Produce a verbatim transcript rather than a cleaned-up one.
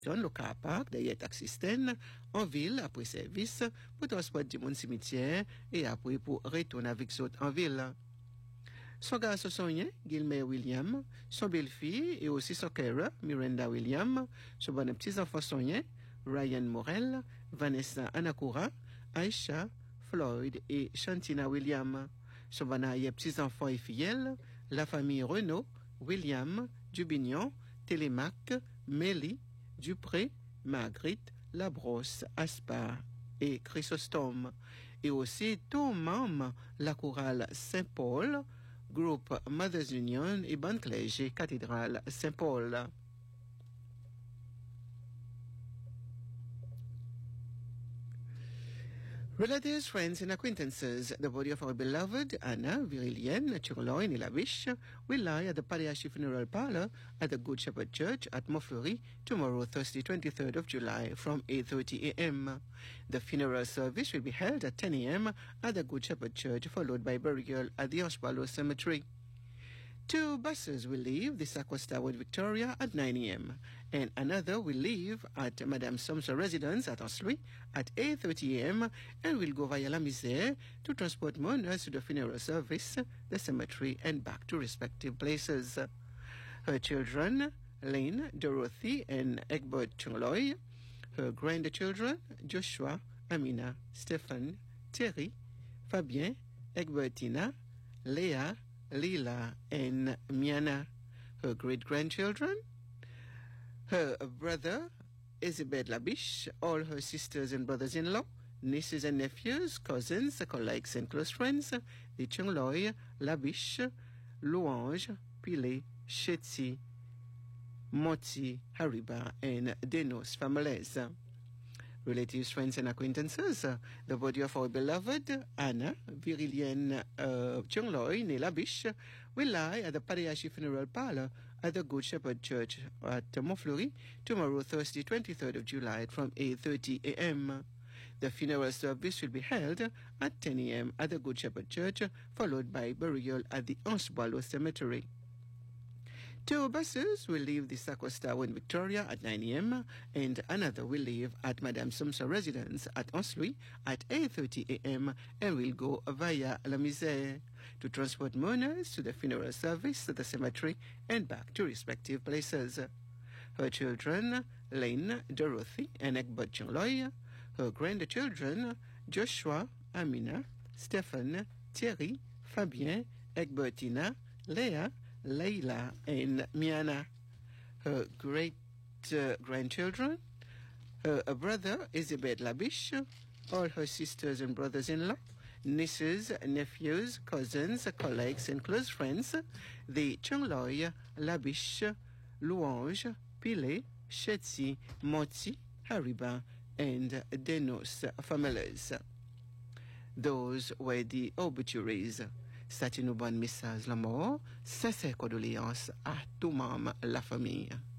le car park derrière taxi stand en ville après service pour transport du monde cimetière et après pour retourner avec autres en ville. Son garçon sonien, Gilmer William, son belle-fille et aussi son carer, Miranda William, son bon petit-enfant sonien, Ryan Morel, Vanessa Anakura, Aisha, Floyd et Shantina William. Son bon petits-enfants et fillettes, la famille Renault, William, Dubignon, Télémac, Mélie, Dupré, Marguerite, Labrosse, Aspar et Chrysostome. Et aussi tous membres la chorale Saint-Paul, groupe Mothers Union et Bonne Clergé Cathédrale Saint-Paul. Relatives, friends, and acquaintances, the body of our beloved Anna Virilienne Turloin Labiche will lie at the Pariachi Funeral Parlor at the Good Shepherd Church at Montfleury tomorrow, Thursday, twenty-third of July, from eight thirty a.m. The funeral service will be held at ten a.m. at the Good Shepherd Church, followed by burial at the Oswaldo Cemetery. Two buses will leave the Sacosta with Victoria at nine a.m. and another will leave at Madame Somsa residence at Oslui at eight thirty a.m. and will go via La Misère to transport mourners to the funeral service, the cemetery, and back to respective places. Her children, Lynn, Dorothy, and Egbert Chungloy. Her grandchildren, Joshua, Amina, Stephen, Thierry, Fabien, Egbertina, Leah, Lila, and Miana. Her great-grandchildren, her brother, Elizabeth Labiche, all her sisters and brothers-in-law, nieces and nephews, cousins, colleagues, and close friends, the Chungloy, Labiche, Louange, Pile, Chetty, Moti, Hariba, and Denos families. Relatives, friends, and acquaintances, uh, the body of our beloved Anna Virilienne uh, Chungloy Labiche will lie at the Pariachi Funeral Parlor at the Good Shepherd Church at Montfleury tomorrow, Thursday, twenty-third of July, from eight thirty a.m. The funeral service will be held at ten a.m. at the Good Shepherd Church, followed by burial at the Oswaldo Cemetery. Two buses will leave the Sacosta in Victoria at nine a.m. and another will leave at Madame Somsa residence at Oslui at eight thirty a.m. and will go via La Misère to transport mourners to the funeral service, the cemetery, and back to respective places. Her children, Lynn, Dorothy, and Egbert Chungloy. Her grandchildren, Joshua, Amina, Stephen, Thierry, Fabien, Egbertina, Leah, Layla, and Miana. Her great-grandchildren, uh, her brother, Elizabeth Labiche, all her sisters and brothers-in-law, nieces, nephews, cousins, colleagues, and close friends, the Chungloy, Labiche, Louange, Pile, Chetty, Moti, Hariba, and Denos families. Those were the obituaries. C'est une bonne message, la mort, sincère condoléances à tout membre de la famille.